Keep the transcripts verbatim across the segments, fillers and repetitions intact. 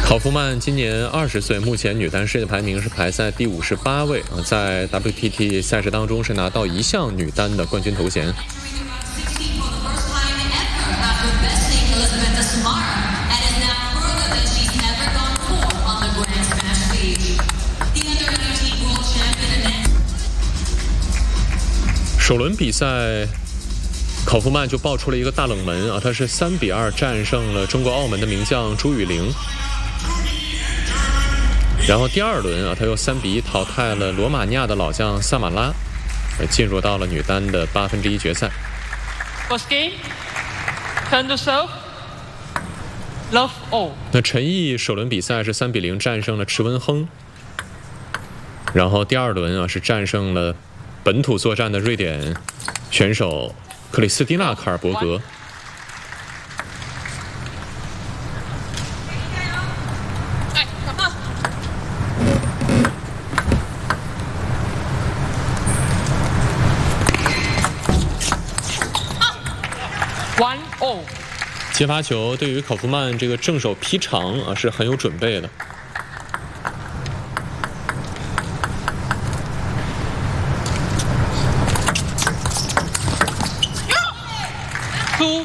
考夫曼今年二十岁，目前女单世界排名是排在第五十八位啊，在 W T T 赛事当中是拿到一项女单的冠军头衔。首轮比赛，考夫曼就爆出了一个大冷门啊，他是三比二战胜了中国澳门的名将朱雨玲。然后第二轮啊，他又三比一淘汰了罗马尼亚的老将萨马拉，进入到了女单的八分之一决赛。 First game, turn to serve, love all。 那陈毅首轮比赛是三比零战胜了池文亨，然后第二轮啊是战胜了本土作战的瑞典选手克里斯蒂娜·卡尔伯格。 One all。 接发球对于考夫曼这个正手劈长啊是很有准备的。 Two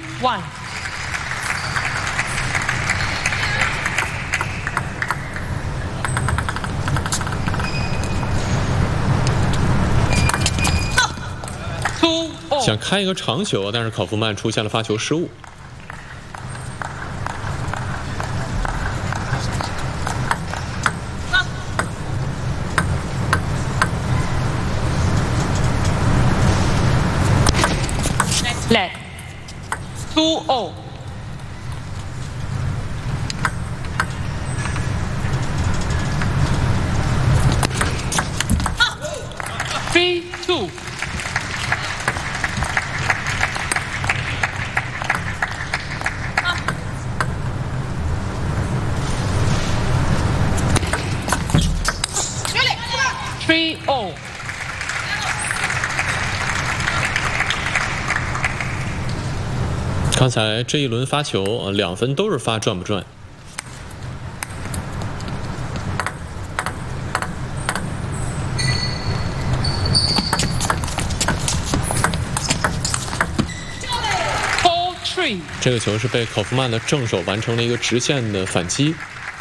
one。Two all。 想开一个长球，但是考夫曼出现了发球失误。 Let two all。Three two。Three all。 刚才这一轮发球啊，两分都是发转不转。 Four three。 这个球是被考夫曼的正手完成了一个直线的反击。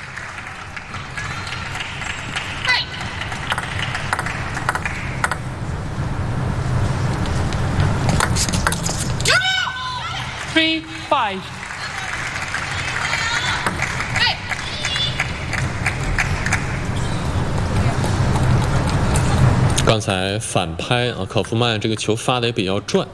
Three five。 刚才反拍啊，考夫曼这个球发的也比较转。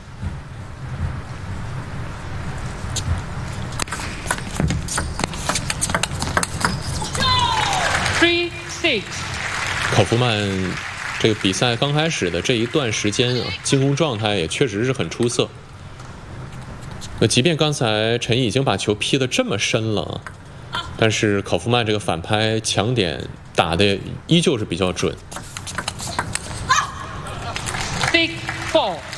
Three six。 考夫曼这个比赛刚开始的这一段时间啊，进攻状态也确实是很出色。那即便刚才陈毅已经把球劈得这么深了，但是考夫曼这个反拍强点打的依旧是比较准。 Six four。